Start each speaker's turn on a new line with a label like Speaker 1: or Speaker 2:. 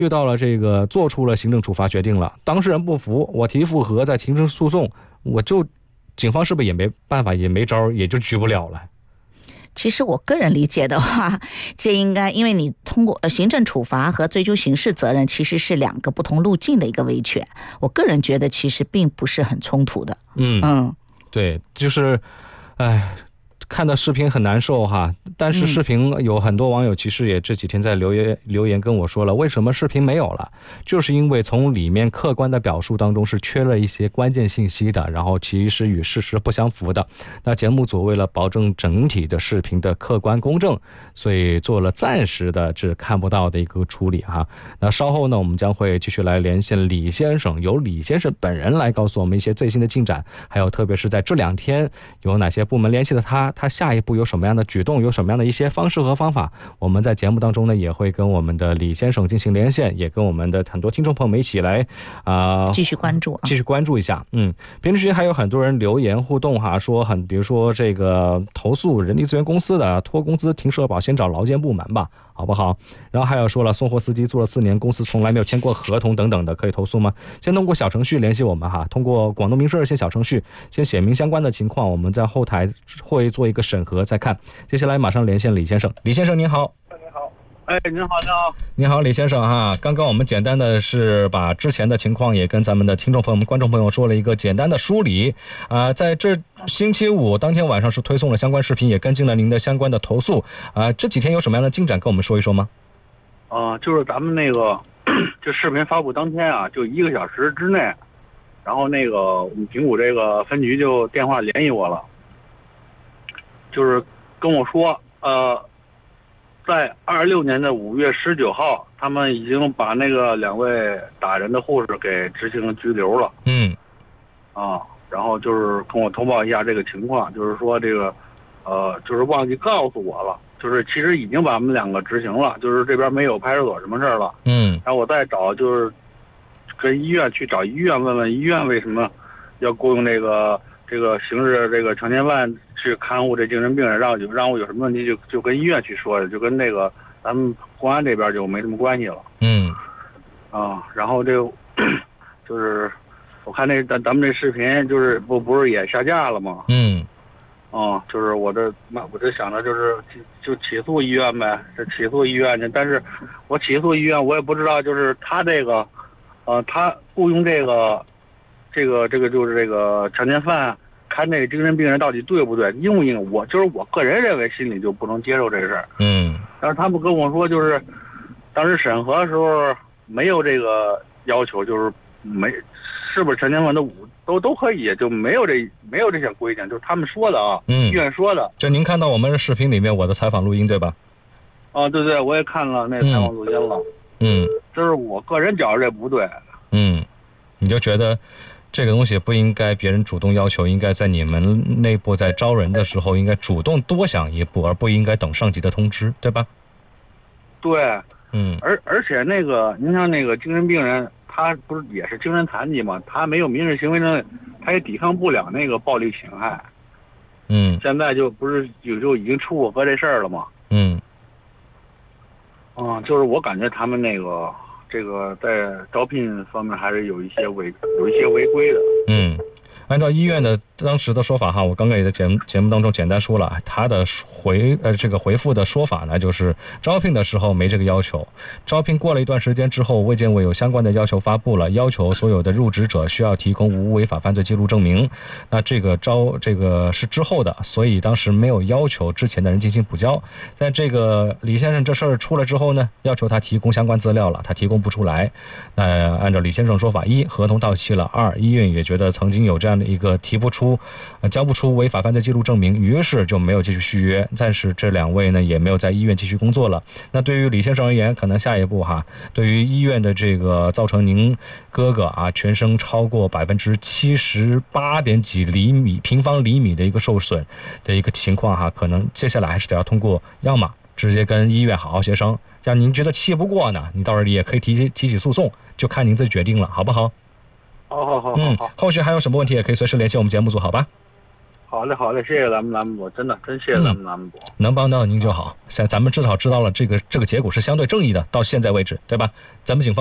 Speaker 1: 遇到了这个做出了行政处罚决定了，当事人不服，我提复核再行政诉讼，警方是不是也没办法也没招，也就举不了了？
Speaker 2: 其实我个人理解的话，这应该因为你通过行政处罚和追究刑事责任其实是两个不同路径的一个维权，我个人觉得其实并不是很冲突的。
Speaker 1: 对，就是看到视频很难受哈，但是视频有很多网友其实也这几天在留言跟我说了，为什么视频没有了，就是因为从里面客观的表述当中是缺了一些关键信息的，然后其实与事实不相符的。那节目组为了保证整体的视频的客观公正，所以做了暂时的这看不到的一个处理哈。那稍后呢，我们将会继续来连线李先生，由李先生本人来告诉我们一些最新的进展，还有特别是在这2天有哪些部门联系了他下一步有什么样的举动，有什么样的一些方式和方法，我们在节目当中呢也会跟我们的李先生进行连线，也跟我们的很多听众朋友们一起来
Speaker 2: 继续关注
Speaker 1: 一下。评论区还有很多人留言互动哈，说比如说这个投诉人力资源公司的拖工资停社保先找劳监部门吧，好不好？然后还有说了送货司机做了4年，公司从来没有签过合同等等的，可以投诉吗？先通过小程序联系我们哈，通过广东民事热线小程序先写明相关的情况，我们在后台会做一个审核再看。接下来马上连线李先生。李先生您好。您好李先生哈，刚刚我们简单的是把之前的情况也跟咱们的听众朋友们观众朋友说了一个简单的梳理在这星期五当天晚上是推送了相关视频，也跟进了您的相关的投诉这几天有什么样的进展跟我们说一说吗？
Speaker 3: 就是咱们那个这视频发布当天啊，就1个小时之内，然后那个我们平谷这个分局就电话联系我了，就是跟我说在26年的5月19号，他们已经把那个2位打人的护士给执行拘留了。然后就是跟我通报一下这个情况，就是说这个就是忘记告诉我了，就是其实已经把我们2个执行了，就是这边没有派出所什么事儿了。然后我再找就是跟医院去找医院问问医院为什么要雇佣这个刑事这个强奸犯去看护这精神病人，让我有什么问题就跟医院去说的，就跟那个咱们公安这边就没什么关系了。然后就是我看咱们这视频就是不是也下架了吗？就是我这想着就起诉医院呗，起诉医院去，但是我起诉医院我也不知道，就是他这个他雇佣这个就是这个强奸犯看这个精神病人到底对不对，应不应？我个人认为心里就不能接受这事儿。但是他们跟我说，就是当时审核的时候没有这个要求，就是是不是强奸犯都可以，就没有这项规定，就是他们说的啊，医院说的。
Speaker 1: 就您看到我们视频里面我的采访录音对吧？
Speaker 3: 对，我也看了那采访录音了。就是我个人觉得这不对。
Speaker 1: 你就觉得这个东西不应该别人主动要求，应该在你们内部在招人的时候应该主动多想一步，而不应该等上级的通知，对吧？
Speaker 3: 对。而且那个您像那个精神病人，他不是也是精神残疾吗？他没有民事行为能力，他也抵抗不了那个暴力侵害。现在就不是就已经出过和这事儿了吗？就是我感觉他们那个这个在招聘方面还是有一些违规的。
Speaker 1: 按照医院的当时的说法哈，我刚刚也在节目当中简单说了，他的这个回复的说法呢，就是招聘的时候没这个要求，招聘过了一段时间之后，卫健委有相关的要求发布了，要求所有的入职者需要提供无违法犯罪记录证明。那这个是之后的，所以当时没有要求之前的人进行补交。在这个李先生这事儿出来之后呢，要求他提供相关资料了，他提供不出来。那按照李先生说法，一合同到期了，二医院也觉得曾经有这样的一个交不出违法犯罪记录证明，于是就没有继续续约。暂时这2位呢也没有在医院继续工作了。那对于李先生而言，可能下一步对于医院的这个造成您哥哥全身超过78点几平方厘米的一个受损的一个情况可能接下来还是得要通过，要么直接跟医院好好协商，让您觉得气不过呢，你到时候也可以提起诉讼，就看您自己决定了，好不好？
Speaker 3: 好。
Speaker 1: 后续还有什么问题也可以随时联系我们节目组，好吧？
Speaker 3: 好嘞，好嘞，谢谢咱们栏目组，真谢谢咱们栏目组，
Speaker 1: 能帮到您就好。咱们至少知道了这个结果是相对正义的，到现在为止，对吧？咱们警方